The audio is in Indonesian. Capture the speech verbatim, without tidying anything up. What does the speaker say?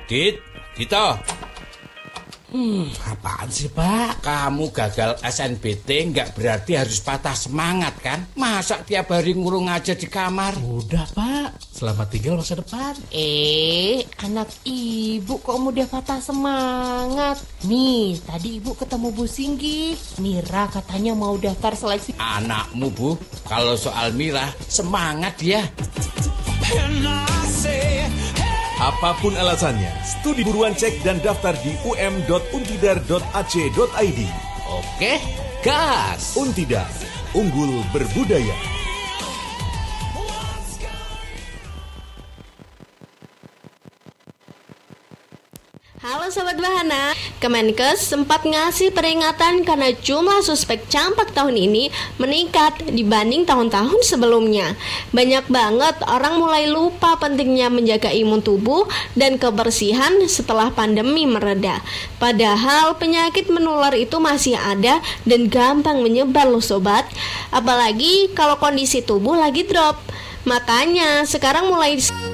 Dit, Dito. Hmm, apaan sih, Pak? Kamu gagal S N B T nggak berarti harus patah semangat, kan? Masa tiap hari ngurung aja di kamar? Udah, Pak. Selamat tinggal masa depan. Eh, anak ibu kok mudah patah semangat? Nih, tadi ibu ketemu Bu Singgi. Mira katanya mau daftar seleksi. Anakmu, Bu. Kalau soal Mira, semangat dia. Apapun alasannya, studi buruan cek dan daftar di u m dot untidar dot a c dot i d. Oke, gas. Untidar, unggul berbudaya. Halo Sobat Bahana, Kemenkes sempat ngasih peringatan karena jumlah suspek campak tahun ini meningkat dibanding tahun-tahun sebelumnya. Banyak banget orang mulai lupa pentingnya menjaga imun tubuh dan kebersihan setelah pandemi mereda. Padahal penyakit menular itu masih ada dan gampang menyebar loh Sobat. Apalagi kalau kondisi tubuh lagi drop. Makanya sekarang mulai